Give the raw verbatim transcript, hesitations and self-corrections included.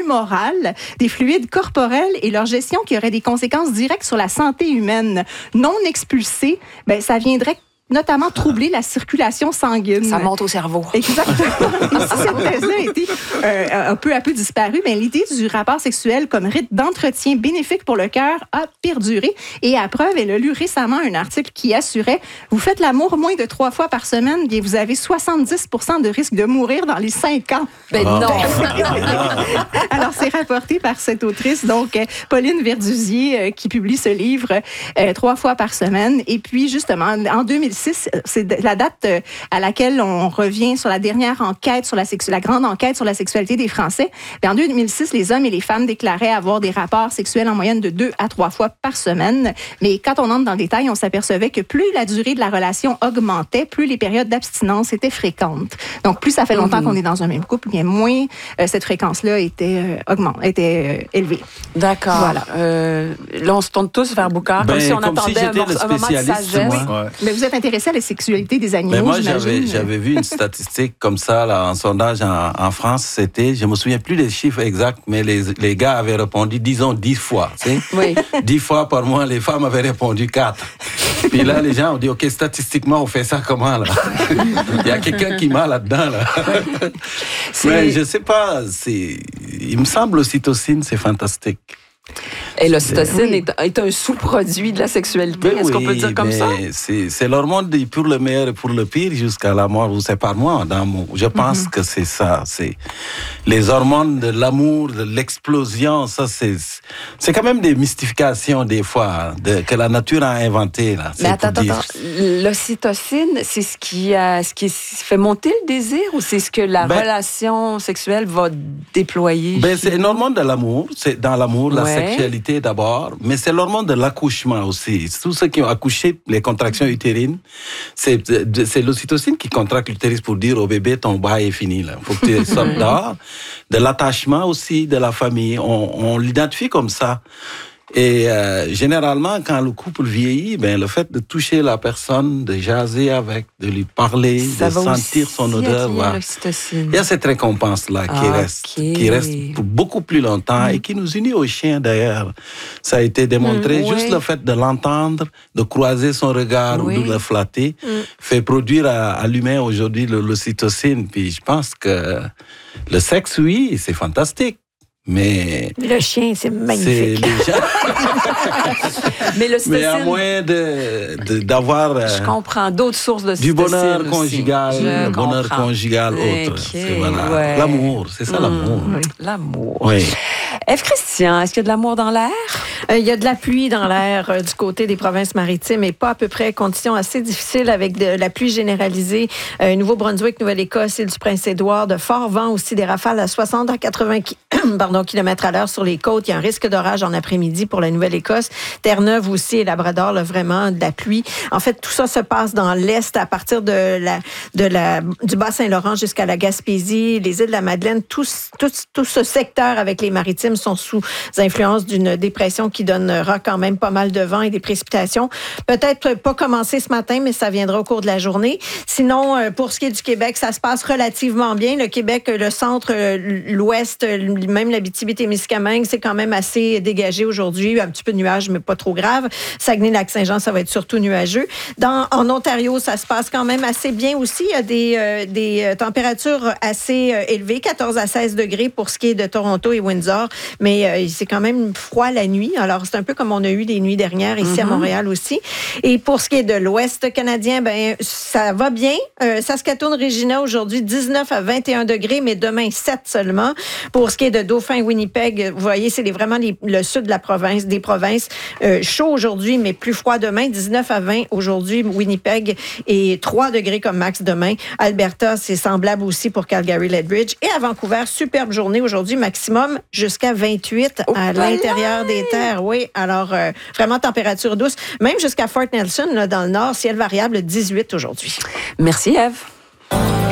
immorale des fluides corporels et leur gestion qui aurait des conséquences directes sur la santé humaine. Non expulsés, ben, ça viendrait notamment troubler la circulation sanguine. Ça monte au cerveau. Exactement. Et si cette thèse-là a été euh, un peu à peu disparue, mais l'idée du rapport sexuel comme rite d'entretien bénéfique pour le cœur a perduré. Et à preuve, elle a lu récemment un article qui assurait « Vous faites l'amour moins de trois fois par semaine, bien vous avez soixante-dix pour cent de risque de mourir dans les cinq ans. » Ben non! Alors, c'est rapporté par cette autrice, donc Pauline Verduzier, euh, qui publie ce livre euh, trois fois par semaine. Et puis, justement, en deux mille six, c'est la date à laquelle on revient sur la dernière enquête, sur la, sexu- la grande enquête sur la sexualité des Français. Bien, en deux mille six, les hommes et les femmes déclaraient avoir des rapports sexuels en moyenne de deux à trois fois par semaine. Mais quand on entre dans le détail, on s'apercevait que plus la durée de la relation augmentait, plus les périodes d'abstinence étaient fréquentes. Donc, plus ça fait longtemps mmh. qu'on est dans un même couple, bien moins euh, cette fréquence-là était, euh, augmente, était euh, élevée. D'accord. Voilà. Euh, là, on se tourne tous vers Boucard, ben, comme si on comme attendait si un, morceau, un moment de sagesse. Moi. Ouais. Mais vous êtes intéressé à la sexualité des animaux, mais moi, j'imagine. J'avais, j'avais vu une statistique comme ça, là, un sondage en, en France, c'était, je me souviens plus des chiffres exacts, mais les, les gars avaient répondu, disons, dix fois. Tu sais? Oui. Dix fois par mois, les femmes avaient répondu quatre. Puis là, les gens ont dit, OK, statistiquement, on fait ça comment, là? Il y a quelqu'un qui m'a là-dedans, là. Mais je sais pas, c'est, il me semble l'ocytocine, c'est fantastique. Et l'ocytocine oui. est, est un sous-produit de la sexualité. Mais Est-ce oui, qu'on peut dire comme ça? C'est, c'est l'hormone pour le meilleur et pour le pire jusqu'à la mort ou séparément. Dans mon, je pense mm-hmm. que c'est ça. C'est les hormones de l'amour, de l'explosion. Ça, c'est, c'est quand même des mystifications des fois de, que la nature a inventées. Là, Mais attends, attends, attends. L'ocytocine, c'est ce qui, a, ce qui fait monter le désir ou c'est ce que la ben, relation sexuelle va déployer? Ben, c'est une hormone de l'amour. C'est dans l'amour, la ouais. sexualité d'abord, mais c'est l'hormone de l'accouchement aussi. Tous ceux qui ont accouché, les contractions utérines, c'est, c'est l'ocytocine qui contracte l'utérus pour dire au bébé, ton bail est fini. Il faut que tu sortes dehors. De l'attachement aussi, de la famille. On, on l'identifie comme ça. Et euh, généralement, quand le couple vieillit, ben le fait de toucher la personne, de jaser avec, de lui parler, ça de sentir son odeur, voilà. Il y a cette récompense-là qui ah, reste, okay. qui reste pour beaucoup plus longtemps mm. et qui nous unit aux chiens d'ailleurs. Ça a été démontré. Mm, juste oui. le fait de l'entendre, de croiser son regard oui. ou de le flatter, mm. fait produire à, à l'humain aujourd'hui le, l'ocytocine. Puis je pense que le sexe, oui, c'est fantastique. Mais le chien, c'est magnifique. C'est déjà... mais le mais à moins de, de, d'avoir euh, je comprends d'autres sources de du bonheur conjugal, le bonheur comprends. conjugal okay. autre. C'est, voilà. ouais. L'amour, c'est ça mmh. l'amour. Oui. L'amour. Oui. Ève Christian, est-ce qu'il y a de l'amour dans l'air? Euh, il y a de la pluie dans l'air euh, du côté des provinces maritimes et pas à peu près. Conditions assez difficiles avec de la pluie généralisée. Euh, Nouveau-Brunswick, Nouvelle-Écosse, Île-du-Prince-Édouard, de forts vents aussi, des rafales à soixante à quatre-vingts pardon, kilomètres à l'heure sur les côtes. Il y a un risque d'orage en après-midi pour la Nouvelle-Écosse. Terre-Neuve aussi et Labrador, là, vraiment de la pluie. En fait, tout ça se passe dans l'Est à partir de la, de la, du Bas-Saint-Laurent jusqu'à la Gaspésie, les îles de la Madeleine. Tout, tout, tout ce secteur avec les maritimes sont sous influence d'une dépression qui donnera quand même pas mal de vent et des précipitations. Peut-être pas commencer ce matin, mais ça viendra au cours de la journée. Sinon, pour ce qui est du Québec, ça se passe relativement bien. Le Québec, le centre, l'ouest, même l'Abitibi-Témiscamingue, c'est quand même assez dégagé aujourd'hui. Un petit peu de nuages, mais pas trop grave. Saguenay-Lac-Saint-Jean, ça va être surtout nuageux. Dans, en Ontario, ça se passe quand même assez bien aussi. Il y a des, euh, des températures assez euh, élevées, quatorze à seize degrés pour ce qui est de Toronto et Windsor. Mais euh, c'est quand même froid la nuit. Alors, c'est un peu comme on a eu les nuits dernières ici mm-hmm. à Montréal aussi. Et pour ce qui est de l'Ouest canadien, ben ça va bien. Euh, Saskatoon-Regina, aujourd'hui, dix-neuf à vingt et un degrés, mais demain, sept seulement. Pour ce qui est de Dauphin-Winnipeg, vous voyez, c'est les, vraiment les, le sud de la province, des provinces. Euh, chaud aujourd'hui, mais plus froid demain. dix-neuf à vingt aujourd'hui, Winnipeg, et trois degrés comme max demain. Alberta, c'est semblable aussi pour Calgary-Lethbridge. Et à Vancouver, superbe journée aujourd'hui, maximum jusqu'à vingt-huit oh, à l'intérieur des terres. Oui, alors euh, vraiment température douce. Même jusqu'à Fort Nelson, là, dans le nord, ciel variable, dix-huit aujourd'hui. Merci, Ève.